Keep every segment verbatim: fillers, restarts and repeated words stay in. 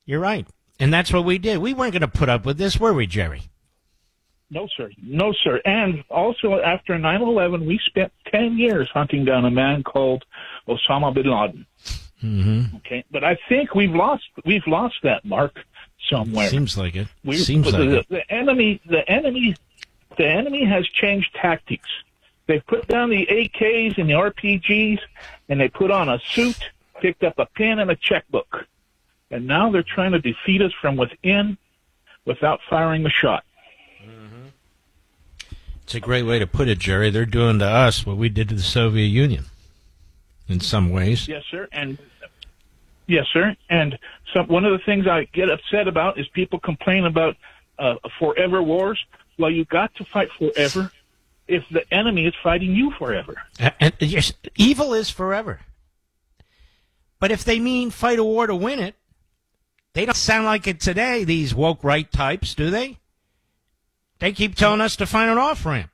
You're right. And that's what we did. We weren't going to put up with this, were we, Jerry? No, sir. No, sir. And also, after nine eleven, we spent ten years hunting down a man called Osama bin Laden. Mm-hmm. Okay, but I think we've lost we've lost that, Mark, somewhere. Seems like it. We, Seems the, like the, it. The enemy, the enemy, the enemy has changed tactics. They've put down the A Ks and the R P Gs, and they put on a suit, picked up a pen and a checkbook, and now they're trying to defeat us from within without firing a shot. It's a great way to put it, Jerry. They're doing to us what we did to the Soviet Union in some ways. Yes, sir. And yes, sir. And some, one of the things I get upset about is people complain about uh, forever wars. Well, you got to fight forever if the enemy is fighting you forever. And, and yes, evil is forever. But if they mean fight a war to win it, they don't sound like it today, these woke right types, do they? They keep telling us to find an off-ramp.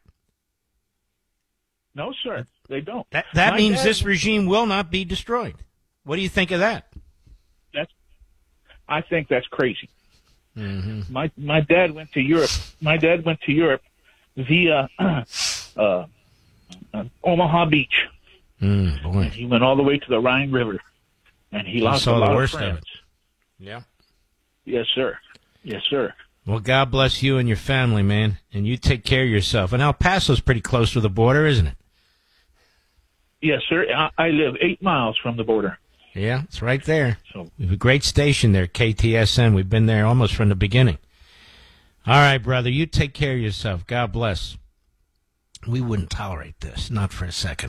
No, sir, they don't. That, that My means dad, this regime will not be destroyed. What do you think of that? That's, I think that's crazy. Mm-hmm. My my dad went to Europe. My dad went to Europe via uh, uh, Omaha Beach. Mm, boy. He went all the way to the Rhine River, and he lost saw a the lot worst of of friends. it. Yeah. Yes, sir. Yes, sir. Well, God bless you and your family, man, and you take care of yourself. And El Paso's pretty close to the border, isn't it? Yes, sir. I, I live eight miles from the border. Yeah, it's right there. So we have a great station there, K T S N. We've been there almost from the beginning. All right, brother, you take care of yourself. God bless. We wouldn't tolerate this, not for a second.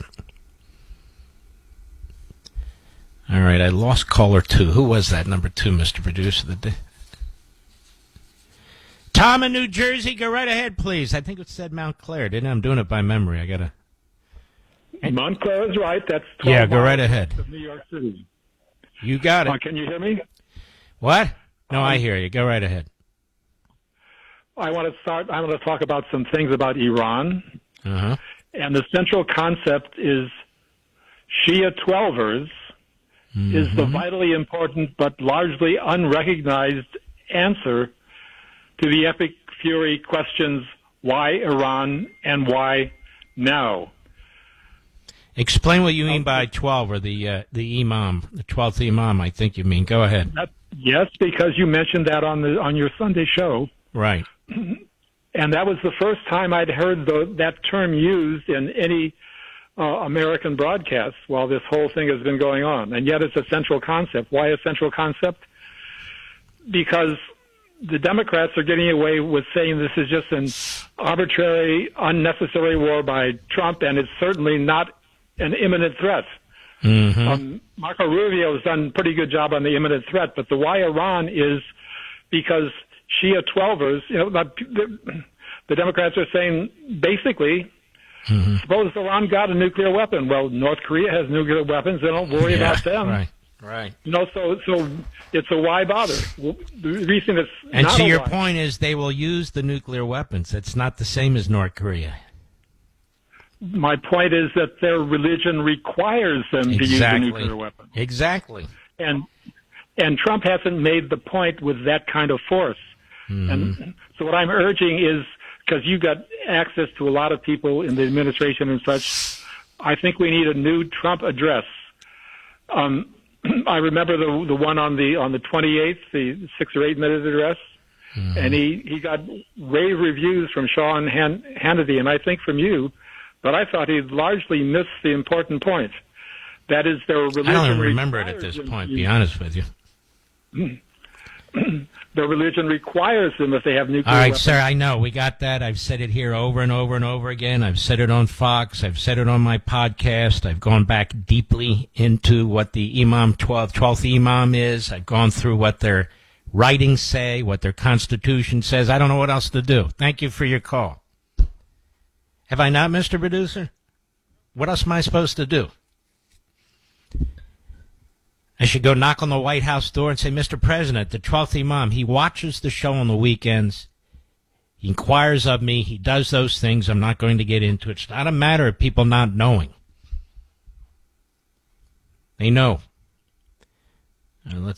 All right, I lost caller two. Who was that, number two, Mister Producer? The day? Tom in New Jersey, go right ahead, please. I think it said Mount Clair, didn't it? I'm doing it by memory. I got to... Montclair is right. That's twelve yeah, go right miles ahead. Of New York City. You got it. Uh, can you hear me? What? No, um, I hear you. Go right ahead. I want to start. I want to talk about some things about Iran. Uh-huh. And the central concept is Shia twelvers mm-hmm. is the vitally important but largely unrecognized answer to the epic fury questions, why Iran and why now? Explain what you mean by twelve, or the uh, the imam, the twelfth imam, I think you mean. Go ahead. That, yes, because you mentioned that on the on your Sunday show. Right. And that was the first time I'd heard the, that term used in any uh, American broadcast while this whole thing has been going on. And yet it's a central concept. Why a central concept? Because the Democrats are getting away with saying this is just an arbitrary, unnecessary war by Trump, and it's certainly not an imminent threat. Mm-hmm. Um, Marco Rubio has done a pretty good job on the imminent threat, but the why Iran is because Shia twelvers, you know, the, the Democrats are saying basically, mm-hmm. suppose Iran got a nuclear weapon. Well, North Korea has nuclear weapons. They don't worry yeah, about them. Right. Right. You know, so so it's a why bother. The reason it's and not to a your why. point is they will use the nuclear weapons. It's not the same as North Korea. My point is that their religion requires them exactly. to use a nuclear weapon. Exactly. And and Trump hasn't made the point with that kind of force. Mm-hmm. And so what I'm urging is, because you got access to a lot of people in the administration and such, I think we need a new Trump address. Um, I remember the the one on the on the twenty-eighth, the six or eight minute address, mm-hmm. and he, he got rave reviews from Sean Han- Hannity, and I think from you, but I thought he largely missed the important point. That is, their religion. I don't even remember it at this point. To be honest with you, their religion requires them if they have nuclear. All right, weapons. sir. I know we got that. I've said it here over and over and over again. I've said it on Fox. I've said it on my podcast. I've gone back deeply into what the Imam twelve, twelfth Imam is. I've gone through what their writings say, what their Constitution says. I don't know what else to do. Thank you for your call. Have I not, Mister Producer? What else am I supposed to do? I should go knock on the White House door and say, Mister President, the twelfth Imam, he watches the show on the weekends. He inquires of me. He does those things. I'm not going to get into it. It's not a matter of people not knowing. They know. Uh, let's